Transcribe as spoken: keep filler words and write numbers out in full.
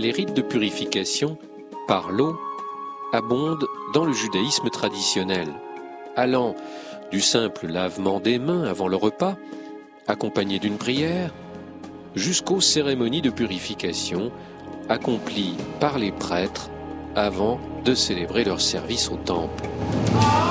Les rites de purification par l'eau abondent dans le judaïsme traditionnel, allant du simple lavement des mains avant le repas, accompagné d'une prière, jusqu'aux cérémonies de purification accomplies par les prêtres avant de célébrer leur service au temple.